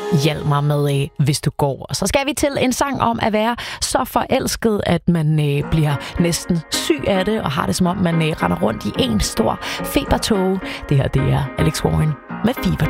Hjælp mig med, hvis du går. Og så skal vi til en sang om at være så forelsket, at man bliver næsten syg af det, og har det som om, man render rundt i en stor febertåge. Det her, det er Alex Warren med Fever